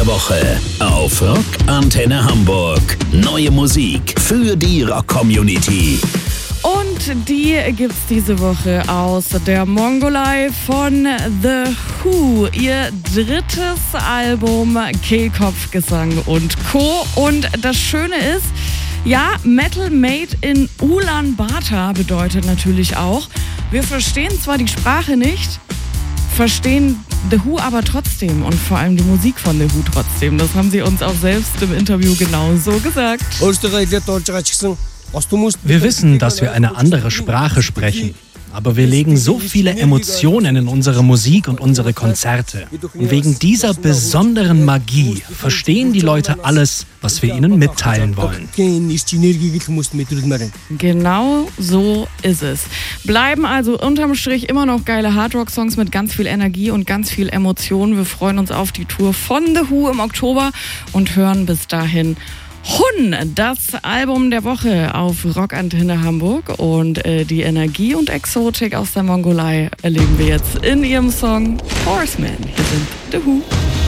Woche auf Rock Antenne Hamburg. Neue Musik für die Rock-Community. Und die gibt's diese Woche aus der Mongolei von The Who. Ihr drittes Album Kehlkopfgesang und Co. Und das Schöne ist, ja, Metal Made in Ulaanbaatar bedeutet natürlich auch, wir verstehen zwar die Sprache nicht, verstehen The Who aber trotzdem und vor allem die Musik von The Who trotzdem. Das haben sie uns auch selbst im Interview genauso gesagt. Wir wissen, dass wir eine andere Sprache sprechen. Aber wir legen so viele Emotionen in unsere Musik und unsere Konzerte. Und wegen dieser besonderen Magie verstehen die Leute alles, was wir ihnen mitteilen wollen. Genau so ist es. Bleiben also unterm Strich immer noch geile Hardrock-Songs mit ganz viel Energie und ganz viel Emotion. Wir freuen uns auf die Tour von The Who im Oktober und hören bis dahin Hun, das Album der Woche auf Rock Antenne Hamburg. Und die Energie und Exotik aus der Mongolei erleben wir jetzt in ihrem Song Horseman. Hier sind The Who.